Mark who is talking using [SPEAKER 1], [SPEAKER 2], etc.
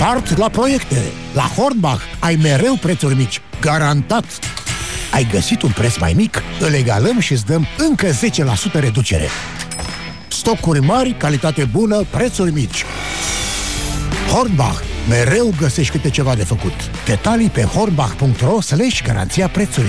[SPEAKER 1] Start la proiecte! La Hornbach ai mereu prețuri mici. Garantat! Ai găsit un preț mai mic? Îl egalăm și îți dăm încă 10% reducere. Stocuri mari, calitate bună, prețuri mici. Hornbach. Mereu găsești câte ceva de făcut. Detalii pe hornbach.ro/garanția prețurilor.